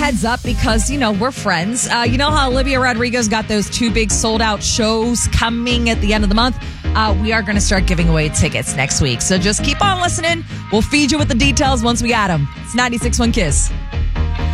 heads up because, we're friends. You know how Olivia Rodrigo's got those 2 big sold out shows coming at the end of the month? We are going to start giving away tickets next week. So just keep on listening. We'll feed you with the details once we got them. It's 96.1 Kiss.